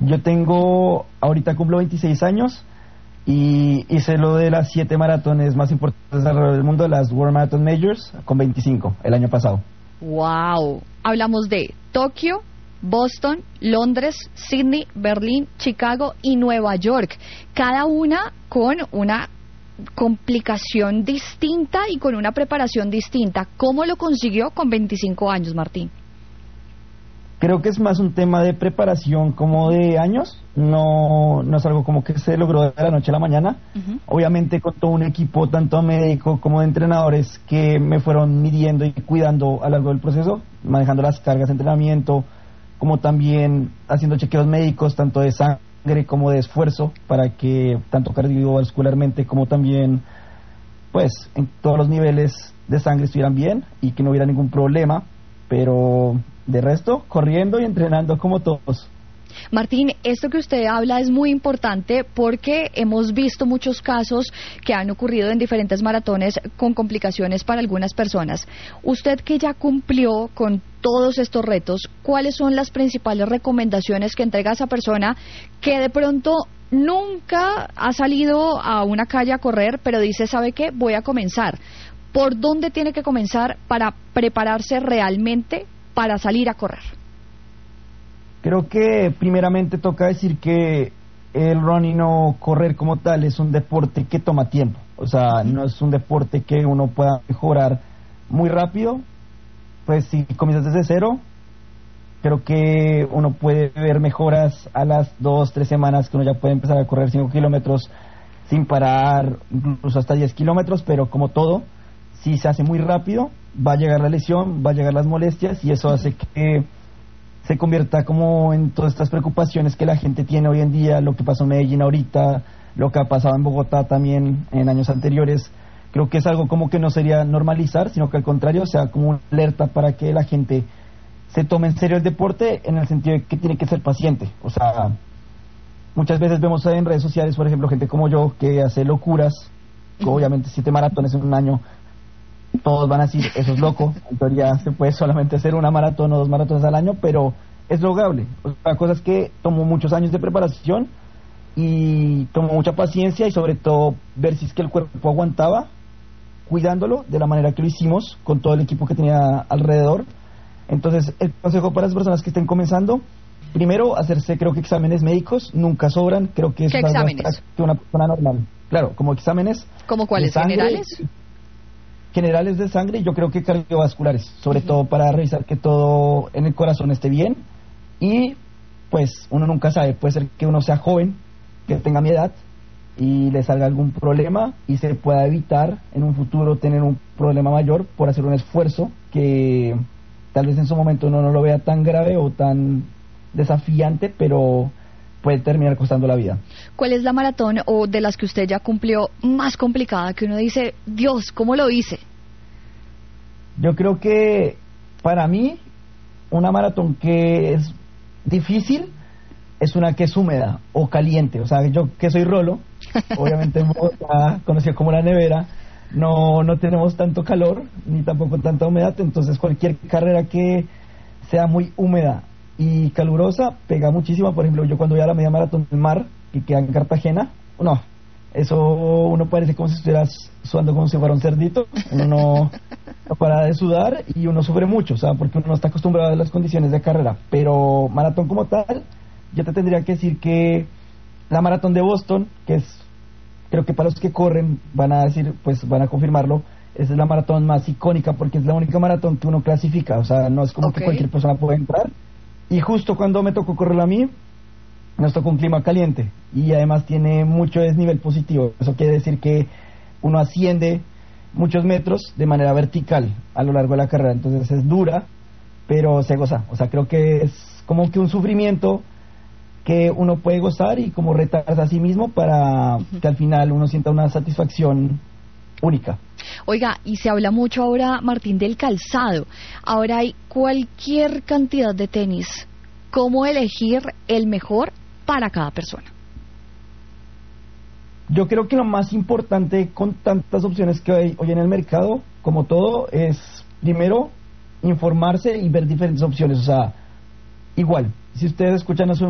Yo tengo, ahorita cumplo 26 años y hice lo de las 7 maratones más importantes alrededor del mundo, las World Marathon Majors, con 25 el año pasado. Wow. Hablamos de Tokio, Boston, Londres, Sydney, Berlín, Chicago y Nueva York. Cada una con una complicación distinta y con una preparación distinta. ¿Cómo lo consiguió con 25 años, Martín? Creo que es más un tema de preparación como de años, no es algo como que se logró de la noche a la mañana. Obviamente con todo un equipo, tanto médico como de entrenadores, que me fueron midiendo y cuidando a lo largo del proceso, manejando las cargas de entrenamiento, como también haciendo chequeos médicos, tanto de sangre como de esfuerzo, para que tanto cardiovascularmente como también, pues, en todos los niveles de sangre estuvieran bien y que no hubiera ningún problema, pero de resto, corriendo y entrenando como todos. Martín, esto que usted habla es muy importante porque hemos visto muchos casos que han ocurrido en diferentes maratones con complicaciones para algunas personas. Usted que ya cumplió con todos estos retos, ¿cuáles son las principales recomendaciones que entrega a esa persona que de pronto nunca ha salido a una calle a correr, pero dice, ¿sabe qué? Voy a comenzar. ¿Por dónde tiene que comenzar para prepararse realmente para salir a correr? Creo que primeramente toca decir que el running o correr como tal es un deporte que toma tiempo. O sea, no es un deporte que uno pueda mejorar muy rápido. Pues si comienzas desde cero, creo que uno puede ver mejoras a las 2-3 semanas, que uno ya puede empezar a correr 5 kilómetros sin parar, incluso hasta 10 kilómetros, pero como todo, si se hace muy rápido, va a llegar la lesión, va a llegar las molestias y eso hace que se convierta como en todas estas preocupaciones que la gente tiene hoy en día, lo que pasó en Medellín ahorita, lo que ha pasado en Bogotá también en años anteriores. Creo que es algo como que no sería normalizar, sino que al contrario sea como una alerta para que la gente se tome en serio el deporte, en el sentido de que tiene que ser paciente. O sea, muchas veces vemos en redes sociales, por ejemplo, gente como yo que hace locuras, que obviamente 7 maratones en un año, todos van a decir, eso es loco, en teoría se puede solamente hacer una maratón o 2 maratones al año, pero es lograble. La cosa es que tomó muchos años de preparación y tomó mucha paciencia y sobre todo ver si es que el cuerpo aguantaba, cuidándolo de la manera que lo hicimos con todo el equipo que tenía alrededor. Entonces, el consejo para las personas que estén comenzando, primero, hacerse, creo que exámenes médicos, nunca sobran, creo que es ¿Qué algo exámenes? que una persona normal. Claro, como exámenes. ¿Cómo cuáles? De sangre, ¿Generales? generales de sangre y yo creo que cardiovasculares, sobre todo para revisar que todo en el corazón esté bien. Y pues uno nunca sabe, puede ser que uno sea joven, que tenga mi edad y le salga algún problema y se pueda evitar en un futuro tener un problema mayor por hacer un esfuerzo que tal vez en su momento uno no lo vea tan grave o tan desafiante, pero puede terminar costando la vida. ¿Cuál es la maratón o de las que usted ya cumplió más complicada que uno dice, Dios, ¿cómo lo hice? Yo creo que para mí una maratón que es difícil es una que es húmeda o caliente. O sea, yo que soy rolo, obviamente en Bogotá, conocido como la nevera, no tenemos tanto calor ni tampoco tanta humedad, entonces cualquier carrera que sea muy húmeda y calurosa pega muchísimo. Por ejemplo, yo cuando voy a la media maratón del mar, que queda en Cartagena, no, eso uno parece como si estuvieras sudando como si fuera un cerdito, uno no para de sudar y uno sufre mucho, o sea, porque uno no está acostumbrado a las condiciones de carrera. Pero maratón como tal, yo te tendría que decir que la maratón de Boston, que es, creo que para los que corren van a decir, pues van a confirmarlo, esa es la maratón más icónica porque es la única maratón que uno clasifica, o sea, no es como que cualquier persona puede entrar. Y justo cuando me tocó correrlo a mí, nos tocó un clima caliente y además tiene mucho desnivel positivo. Eso quiere decir que uno asciende muchos metros de manera vertical a lo largo de la carrera. Entonces es dura, pero se goza. O sea, creo que es como que un sufrimiento que uno puede gozar y como retarse a sí mismo para que al final uno sienta una satisfacción única. Oiga, y se habla mucho ahora, Martín, del calzado. Ahora hay cualquier cantidad de tenis. ¿Cómo elegir el mejor para cada persona? Yo creo que lo más importante con tantas opciones que hay hoy en el mercado, como todo, es primero informarse y ver diferentes opciones. O sea, igual, si ustedes escuchan a su